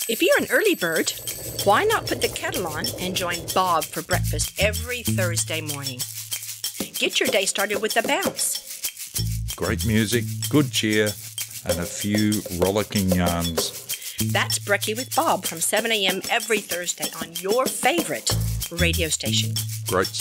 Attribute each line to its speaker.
Speaker 1: If you're an early bird, why not put the kettle on and join Bob for breakfast every Thursday morning? Get your day started with a bounce.
Speaker 2: Great music, good cheer, and a few rollicking yarns.
Speaker 1: That's Brekkie with Bob from 7 a.m. every Thursday on your favorite radio station.
Speaker 2: Great